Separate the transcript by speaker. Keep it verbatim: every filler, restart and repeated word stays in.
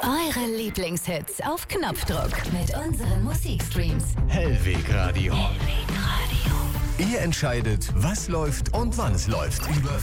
Speaker 1: Eure Lieblingshits auf Knopfdruck mit unseren Musikstreams.
Speaker 2: Hellweg Radio.
Speaker 1: Hellweg Radio.
Speaker 2: Ihr entscheidet, was läuft und wann es läuft. Über